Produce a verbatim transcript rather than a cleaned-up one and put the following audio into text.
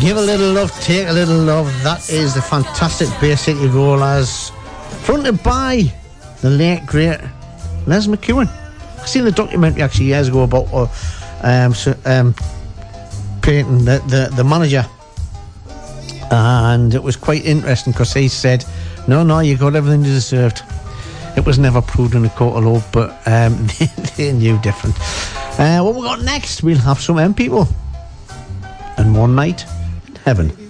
Give a little love, take a little love. That is the fantastic Bay City Rollers, fronted by the late great Les McEwen. I seen the documentary actually years ago about uh, um, so, um, Peyton, the, the the manager, and it was quite interesting because he said, "No, no, you got everything you deserved." It was never proved in a court of law, but um, they, they knew different. Uh, what we got next? We'll have some M people and One Night in Heaven.